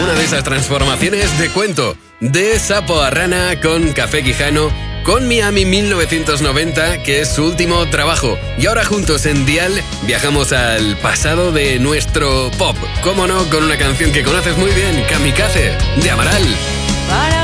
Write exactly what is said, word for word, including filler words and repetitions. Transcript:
Una de esas transformaciones de cuento, de sapo a rana con Café Quijano, con Miami mil novecientos noventa, que es su último trabajo. Y ahora juntos en Dial viajamos al pasado de nuestro pop. Cómo no, con una canción que conoces muy bien, Kamikaze, de Amaral.